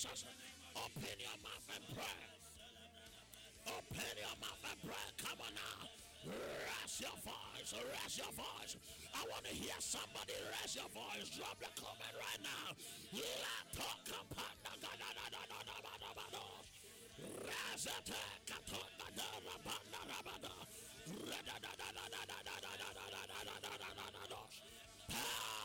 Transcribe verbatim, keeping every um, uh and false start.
Open your mouth and pray. Open your mouth and pray. Come on now. Raise your voice. Raise your voice. I want to hear somebody raise your voice. Drop the comment right now. Let talk upanda gada da da da da da da da. Raise it. Katonda da da da da da da. Da da da da da da da da da da da da da da da da.